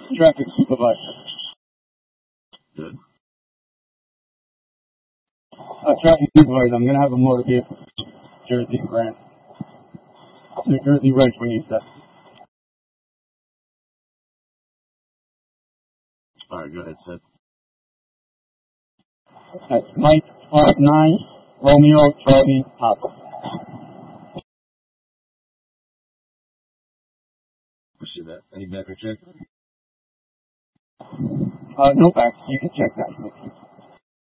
Traffic supervisor. Good. Traffic supervisor. I'm going to have a motor vehicle. Jersey Grand. New Jersey Reg when you said. All right, go ahead, Sid. That's Mike 59 Romeo Charlie Papa. See that? Any background check? No facts. You can check that.